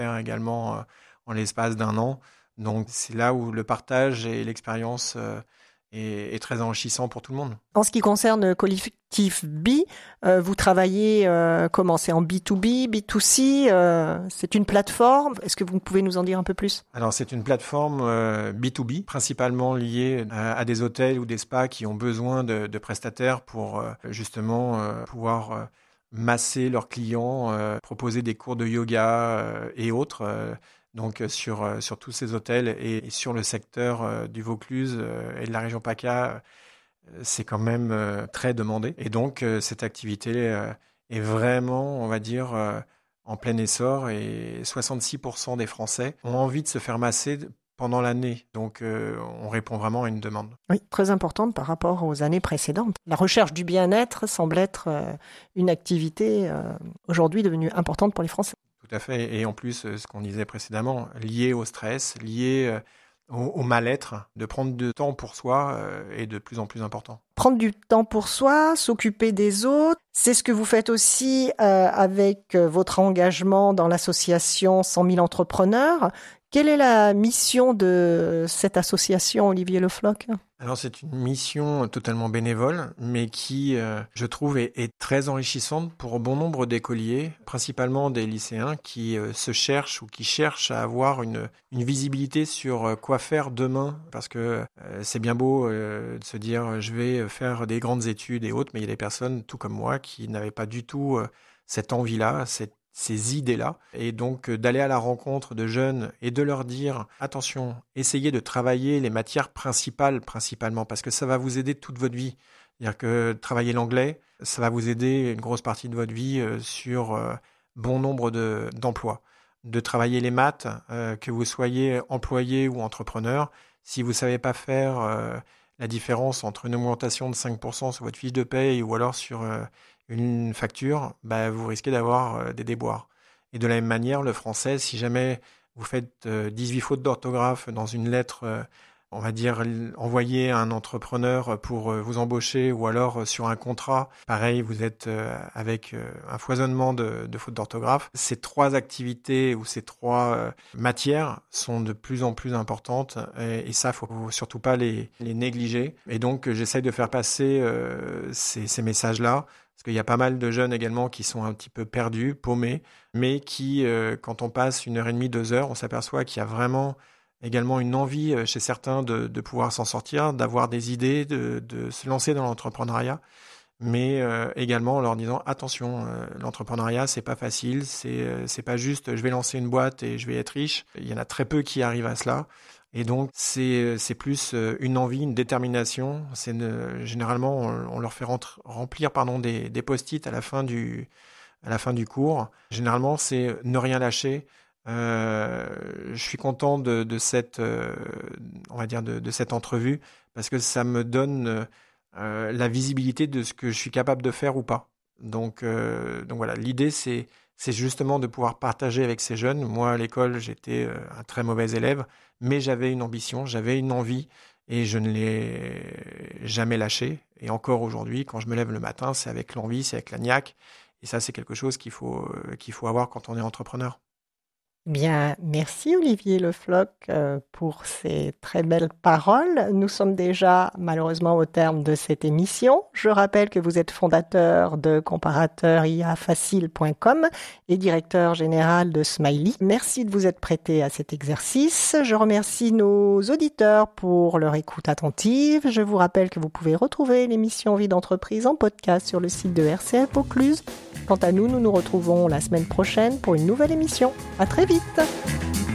faire également en l'espace d'1 an. Donc c'est là où le partage et l'expérience est très enrichissant pour tout le monde. En ce qui concerne Collectif B, vous travaillez comment ? C'est en B2B, B2C, c'est une plateforme. Est-ce que vous pouvez nous en dire un peu plus ? Alors c'est une plateforme B2B, principalement liée à des hôtels ou des spas qui ont besoin de prestataires pour justement pouvoir masser leurs clients, proposer des cours de yoga et autres. Donc sur tous ces hôtels et sur le secteur du Vaucluse et de la région PACA, c'est quand même très demandé. Et donc cette activité est vraiment, on va dire, en plein essor et 66% des Français ont envie de se faire masser pendant l'année. Donc on répond vraiment à une demande. Oui, très importante par rapport aux années précédentes. La recherche du bien-être semble être une activité aujourd'hui devenue importante pour les Français. Tout à fait. Et en plus, ce qu'on disait précédemment, lié au stress, lié au mal-être, de prendre du temps pour soi est de plus en plus important. Prendre du temps pour soi, s'occuper des autres, c'est ce que vous faites aussi avec votre engagement dans l'association 100 000 entrepreneurs. Quelle est la mission de cette association, Olivier Le Floch ? Alors c'est une mission totalement bénévole, mais qui, je trouve, est très enrichissante pour bon nombre d'écoliers, principalement des lycéens qui se cherchent ou qui cherchent à avoir une visibilité sur quoi faire demain. Parce que c'est bien beau de se dire je vais faire des grandes études et autres, mais il y a des personnes, tout comme moi, qui n'avaient pas du tout cette envie-là, ces idées-là, et donc d'aller à la rencontre de jeunes et de leur dire attention, essayez de travailler les matières principalement, parce que ça va vous aider toute votre vie. C'est-à-dire que travailler l'anglais, ça va vous aider une grosse partie de votre vie sur bon nombre d'emplois. De travailler les maths, que vous soyez employé ou entrepreneur, si vous ne savez pas faire la différence entre une augmentation de 5% sur votre fiche de paye ou alors sur une facture, vous risquez d'avoir des déboires. Et de la même manière, le français, si jamais vous faites 18 fautes d'orthographe dans une lettre, on va dire, envoyée à un entrepreneur pour vous embaucher ou alors sur un contrat, pareil, vous êtes avec un foisonnement de fautes d'orthographe. Ces 3 activités ou ces 3 matières sont de plus en plus importantes et ça, faut surtout pas les négliger. Et donc, j'essaye de faire passer ces messages-là. Parce qu'il y a pas mal de jeunes également qui sont un petit peu perdus, paumés, mais qui, quand on passe 1h30, 2 heures, on s'aperçoit qu'il y a vraiment également une envie chez certains de pouvoir s'en sortir, d'avoir des idées, de se lancer dans l'entrepreneuriat, mais également en leur disant attention, l'entrepreneuriat c'est pas facile, c'est pas juste je vais lancer une boîte et je vais être riche. Il y en a très peu qui arrivent à cela. Et donc, c'est plus une envie, une détermination. Généralement, on leur fait remplir des post-it à la fin du cours. Généralement, c'est ne rien lâcher. Je suis content de cette, on va dire, de cette entrevue parce que ça me donne la visibilité de ce que je suis capable de faire ou pas. Donc voilà, l'idée, c'est justement de pouvoir partager avec ces jeunes. Moi, à l'école, j'étais un très mauvais élève, mais j'avais une ambition, j'avais une envie et je ne l'ai jamais lâché. Et encore aujourd'hui, quand je me lève le matin, c'est avec l'envie, c'est avec la niaque. Et ça, c'est quelque chose qu'il faut avoir quand on est entrepreneur. Bien, merci Olivier Le Floch pour ces très belles paroles. Nous sommes déjà malheureusement au terme de cette émission. Je rappelle que vous êtes fondateur de comparateuriafacile.com et directeur général de Smiley. Merci de vous être prêté à cet exercice. Je remercie nos auditeurs pour leur écoute attentive. Je vous rappelle que vous pouvez retrouver l'émission Vie d'entreprise en podcast sur le site de RCF Vaucluse. Quant à nous, nous nous retrouvons la semaine prochaine pour une nouvelle émission. À très vite.